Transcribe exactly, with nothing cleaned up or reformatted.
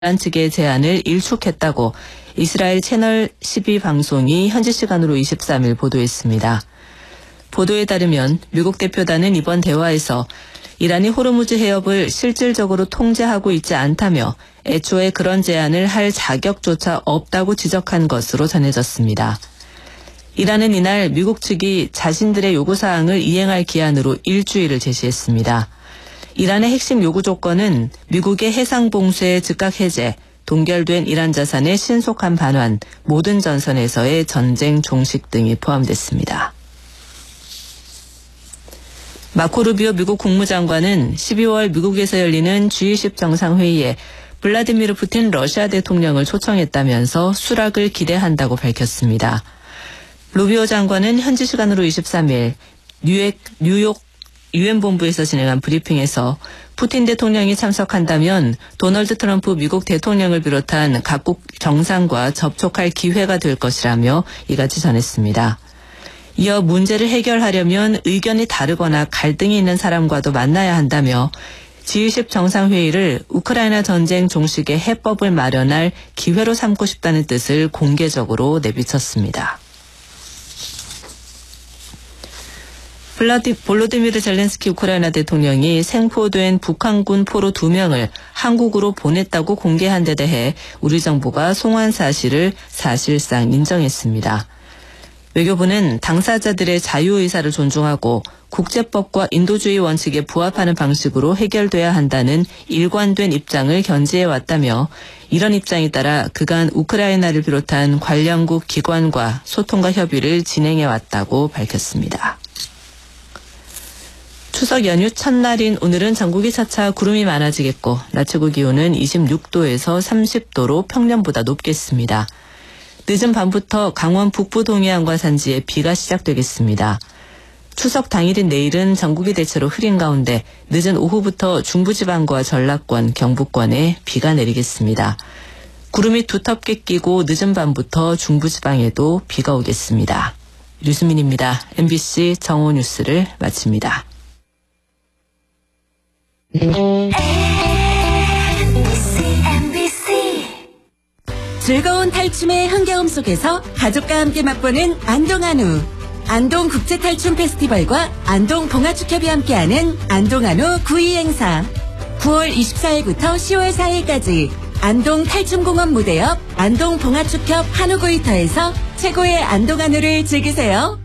이란 측의 제안을 일축했다고 이스라엘 채널 십이 방송이 현지 시간으로 이십삼 일 보도했습니다. 보도에 따르면 미국 대표단은 이번 대화에서 이란이 호르무즈 해협을 실질적으로 통제하고 있지 않다며 애초에 그런 제안을 할 자격조차 없다고 지적한 것으로 전해졌습니다. 이란은 이날 미국 측이 자신들의 요구사항을 이행할 기한으로 일주일을 제시했습니다. 이란의 핵심 요구 조건은 미국의 해상봉쇄 즉각 해제, 동결된 이란 자산의 신속한 반환, 모든 전선에서의 전쟁 종식 등이 포함됐습니다. 마코 루비오 미국 국무장관은 십이월 미국에서 열리는 지 이십 정상회의에 블라디미르 푸틴 러시아 대통령을 초청했다면서 수락을 기대한다고 밝혔습니다. 루비오 장관은 현지 시간으로 이십삼 일 뉴욕, 뉴욕 유엔 본부에서 진행한 브리핑에서 푸틴 대통령이 참석한다면 도널드 트럼프 미국 대통령을 비롯한 각국 정상과 접촉할 기회가 될 것이라며 이같이 전했습니다. 이어 문제를 해결하려면 의견이 다르거나 갈등이 있는 사람과도 만나야 한다며 지 이십 정상회의를 우크라이나 전쟁 종식의 해법을 마련할 기회로 삼고 싶다는 뜻을 공개적으로 내비쳤습니다. 블라디, 볼로디미르 젤렌스키 우크라이나 대통령이 생포된 북한군 포로 두 명을 한국으로 보냈다고 공개한 데 대해 우리 정부가 송환 사실을 사실상 인정했습니다. 외교부는 당사자들의 자유의사를 존중하고 국제법과 인도주의 원칙에 부합하는 방식으로 해결돼야 한다는 일관된 입장을 견지해왔다며 이런 입장에 따라 그간 우크라이나를 비롯한 관련국 기관과 소통과 협의를 진행해왔다고 밝혔습니다. 추석 연휴 첫날인 오늘은 전국이 차차 구름이 많아지겠고 낮 최고 기온은 이십육 도에서 삼십 도로 평년보다 높겠습니다. 늦은 밤부터 강원 북부 동해안과 산지에 비가 시작되겠습니다. 추석 당일인 내일은 전국이 대체로 흐린 가운데 늦은 오후부터 중부지방과 전라권, 경북권에 비가 내리겠습니다. 구름이 두텁게 끼고 늦은 밤부터 중부지방에도 비가 오겠습니다. 류수민입니다. 엠비씨 정오 뉴스를 마칩니다. 즐거운 탈춤의 흥겨움 속에서 가족과 함께 맛보는 안동한우. 안동국제탈춤 페스티벌과 안동봉화축협이 함께하는 안동한우 구이 행사. 구월 이십사일부터 시월 사일까지 안동탈춤공원 무대 옆 안동봉화축협 한우구이터에서 최고의 안동한우를 즐기세요.